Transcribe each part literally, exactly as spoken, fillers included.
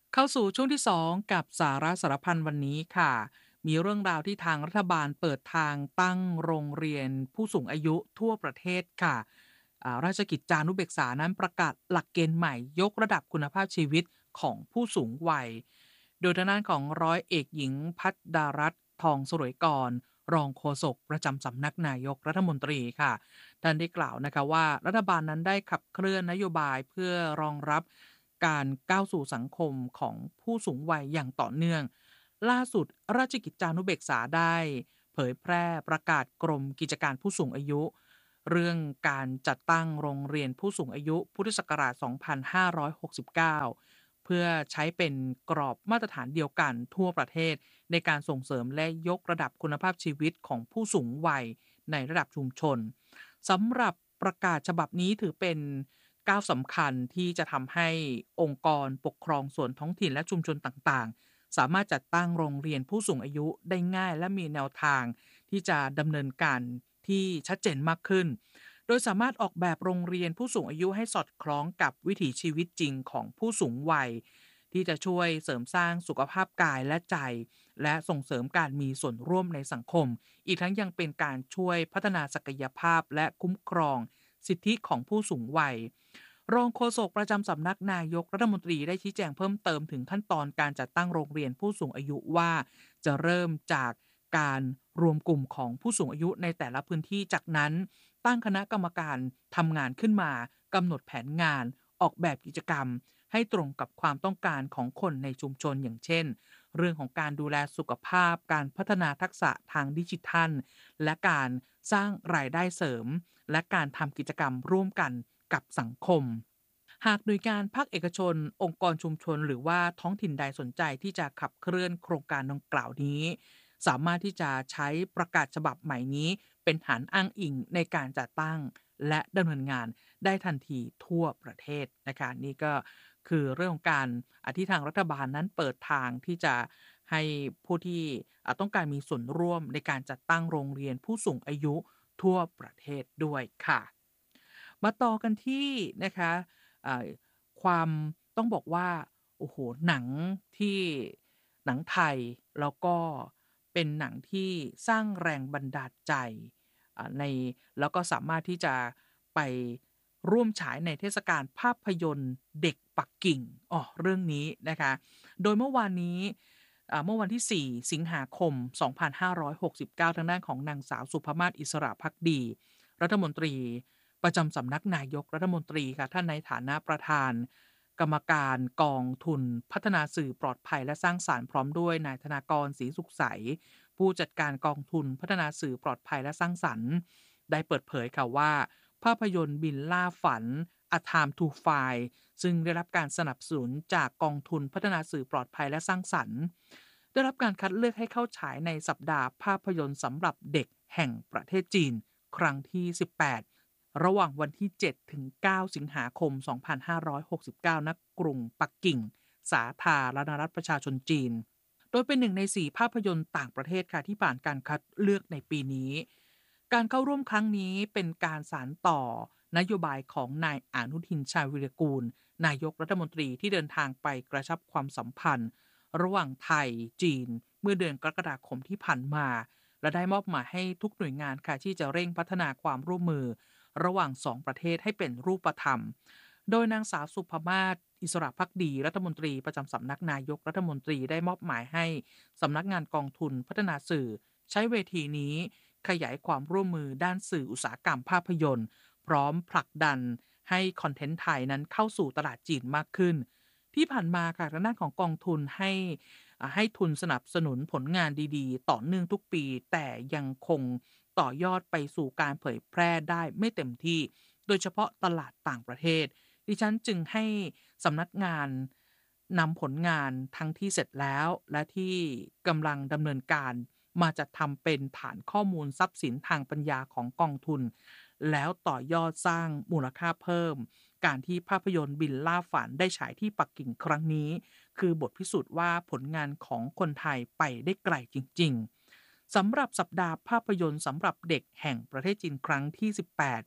เข้าสู่ช่วงที่สองกับสาระสารพันวันนี้ค่ะมีเรื่องราวที่ทางรัฐบาลเปิดทางตั้งโรงเรียนผู้สูงอายุทั่วประเทศค่ะอ่าราชกิจจานุเบกษานั้นประกาศหลักเกณฑ์ใหม่ยกระดับคุณภาพชีวิตของผู้สูงวัยโดยทางด้านของร้อยเอกหญิงพัฒดารัตน์ทองสรวยกรรองโฆษกประจำสำนักนายกรัฐมนตรีค่ะท่านได้กล่าวนะคะว่ารัฐบาลนั้นได้ขับเคลื่อนนโยบายเพื่อรองรับการก้าวสู่สังคมของผู้สูงวัยอย่างต่อเนื่องล่าสุดราชกิจจานุเบกษาได้เผยแพร่ประกาศกรมกิจการผู้สูงอายุเรื่องการจัดตั้งโรงเรียนผู้สูงอายุพุทธศักราช สองพันห้าร้อยหกสิบเก้า เพื่อใช้เป็นกรอบมาตรฐานเดียวกันทั่วประเทศในการส่งเสริมและยกระดับคุณภาพชีวิตของผู้สูงวัยในระดับชุมชนสำหรับประกาศฉบับนี้ถือเป็นก้าวสำคัญที่จะทำให้องค์กรปกครองส่วนท้องถิ่นและชุมชนต่างๆสามารถจัดตั้งโรงเรียนผู้สูงอายุได้ง่ายและมีแนวทางที่จะดำเนินการที่ชัดเจนมากขึ้น โดยสามารถออกแบบโรงเรียนผู้สูงอายุให้สอดคล้องกับวิถีชีวิตจริงของผู้สูงวัยที่จะช่วยเสริมสร้างสุขภาพกายและใจและส่งเสริมการมีส่วนร่วมในสังคมอีกทั้งยังเป็นการช่วยพัฒนาศักยภาพและคุ้มครองสิทธิของผู้สูงวัยรองโฆษกประจำสำนักนายกรัฐมนตรีได้ชี้แจงเพิ่มเติมถึงขั้นตอนการจัดตั้งโรงเรียนผู้สูงอายุว่าจะเริ่มจากการรวมกลุ่มของผู้สูงอายุในแต่ละพื้นที่จากนั้น ตั้งคณะกรรมการทำงานขึ้นมากำหนดแผนงานออกแบบกิจกรรมให้ตรงกับความต้องการของคนในชุมชนอย่างเช่นเรื่องของการดูแลสุขภาพการพัฒนาทักษะทางดิจิทัลและการสร้างรายได้เสริมและการทำกิจกรรมร่วมกันกับสังคมหากหน่วยงานภาคเอกชนองค์กรชุมชนหรือว่าท้องถิ่นใดสนใจที่จะขับเคลื่อนโครงการดังกล่าวนี้สามารถที่จะใช้ประกาศฉบับใหม่นี้ เป็นฐานอ้างอิงในการจัดตั้งและดำเนินงานได้ทันทีทั่วประเทศนะคะนี่ก็คือเรื่องของการอที่ทางรัฐบาลนั้นเปิดทางที่จะให้ผู้ที่อ่าต้องการมีส่วนร่วมในการจัดตั้งโรงเรียนผู้สูงอายุทั่วประเทศด้วยค่ะมาต่อกันที่นะคะอ่าความต้องบอกว่าโอ้โฮหนังที่หนังไทยแล้วก็เป็นหนังที่สร้างแรงบันดาลใจ อ่าในแล้วก็สามารถที่จะไปร่วมฉายในเทศกาลภาพยนตร์เด็กปักกิ่งอ้อเรื่องนี้นะคะโดยเมื่อวานนี้อ่าเมื่อวันที่สี่สิงหาคมสองพันห้าร้อยหกสิบเก้าทางด้านของนางสาวสุภมาศอิสระภักดีรัฐมนตรีประจำสำนักนายกรัฐมนตรีค่ะท่านในฐานะประธานกรรมการกองทุนพัฒนาสื่อปลอดภัยและสร้างสรรค์พร้อมด้วยนายธนากรศรีสุขใส ผู้จัดการกองทุนพัฒนาสื่อปลอดภัยและสร้างสรรค์ได้เปิดเผยค่ะว่าภาพยนตร์บินล่าฝัน A Time to Fly ซึ่งได้รับการสนับสนุนจากกองทุนพัฒนาสื่อปลอดภัยและสร้างสรรค์ได้รับการคัดเลือกให้เข้าฉายในสัปดาห์ภาพยนตร์สำหรับเด็กแห่งประเทศจีนครั้งที่สิบแปดระหว่างวันที่เจ็ดถึงเก้าสิงหาคมสองพันห้าร้อยหกสิบเก้าณกรุงปักกิ่งสาธารณรัฐประชาชนจีน โดยเป็นหนึ่งในสี่ภาพยนตร์ต่างประเทศค่ะที่ผ่านการคัดเลือกในปีนี้ การเข้าร่วมครั้งนี้เป็นการสานต่อนโยบายของนายอนุทินชาญวิรากูลนายกรัฐมนตรีที่เดินทางไปกระชับความสัมพันธ์ระหว่างไทยจีนเมื่อเดือนกรกฎาคมที่ผ่านมาและได้มอบหมายให้ทุกหน่วยงานค่ะที่จะเร่งพัฒนาความร่วมมือระหว่างสองประเทศให้เป็นรูปธรรม โดยนางสาวสุภมาศอิสระภักดีรัฐมนตรีประจำสำนักนายกรัฐมนตรีได้มอบหมายให้สำนักงานกองทุนพัฒนาสื่อใช้เวทีนี้ขยายความร่วมมือด้านสื่ออุตสาหกรรมภาพยนตร์พร้อมผลักดันให้คอนเทนต์ไทยนั้นเข้าสู่ตลาดจีนมากขึ้นที่ผ่านมาค่ะทางด้านของกองทุนให้อ่าให้ทุนสนับสนุนผลงานดีๆต่อเนื่องทุกปีแต่ยังคงต่อยอดไปสู่การเผยแพร่ได้ไม่เต็มที่โดยเฉพาะตลาดต่างประเทศ ดิฉันจึงให้สำนักงานนำผลงานทั้งที่เสร็จแล้วและที่กำลังดำเนินการมาจัดทำเป็นฐานข้อมูลทรัพย์สินทางปัญญาของกองทุนแล้วต่อยอดสร้างมูลค่าเพิ่มการที่ภาพยนตร์บินล่าฝันได้ฉายที่ปักกิ่งครั้งนี้คือบทพิสูจน์ว่าผลงานของคนไทยไปได้ไกลจริงๆสำหรับสัปดาห์ภาพยนตร์สำหรับเด็กแห่งประเทศจีนครั้งที่สิบแปด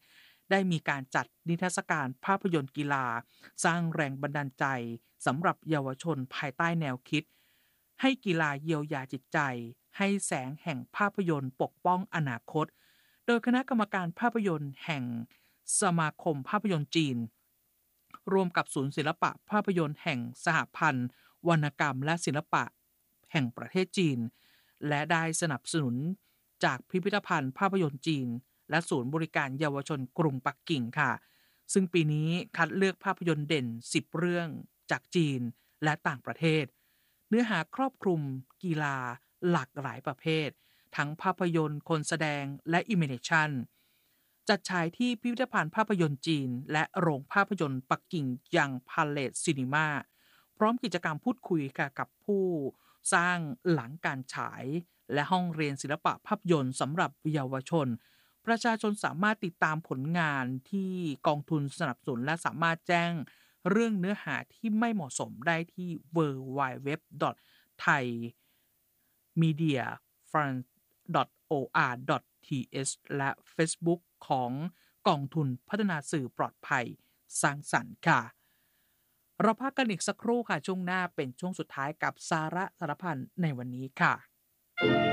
ได้มีการจัดนิทรรศการภาพยนตร์กีฬาสร้างแรงบันดาลใจสำหรับเยาวชนภายใต้แนวคิดให้กีฬาเยียวยาจิตใจให้แสงแห่งภาพยนตร์ปกป้องอนาคตโดยคณะกรรมการภาพยนตร์แห่งสมาคมภาพยนตร์จีนรวมกับศูนย์ศิลปะภาพยนตร์แห่งสหพันธ์วรรณกรรมและศิลปะแห่งประเทศจีนและได้สนับสนุนจากพิพิธภัณฑ์ภาพยนตร์จีนและศูนย์บริการเยาวชนกรุงปักกิ่งค่ะซึ่งปีนี้คัดเลือกภาพยนตร์เด่นสิบเรื่องจากจีนและต่างประเทศเนื้อหาครอบคลุมกีฬาหลากหลายประเภททั้งภาพยนตร์คนแสดงและอิมิเนชันจัดฉายที่พิพิธภัณฑ์ภาพยนตร์จีนและโรงภาพยนตร์ปักกิ่งยังพาเลตซินีมาพร้อมกิจกรรมพูดคุยกับผู้สร้างหลังการฉายและห้องเรียนศิลปะภาพยนตร์สำหรับเยาวชนประชาชนสามารถติดตามผลงานที่กองทุนสนับสนุนและสามารถแจ้งเรื่องเนื้อหาที่ไม่เหมาะสมได้ที่ ดับเบิลยู ดับเบิลยู ดับเบิลยู ดับเบิลยู ดอท ไทย มีเดีย ฟรันซ์ ดอท โอ อาร์ ดอท ที เอช และ Facebook ของกองทุนพัฒนาสื่อปลอดภัยสร้างสรรค์ค่ะเราพักกันอีกสักครู่ค่ะช่วงหน้าเป็นช่วงสุดท้ายกับสาระสารพันในวันนี้ค่ะ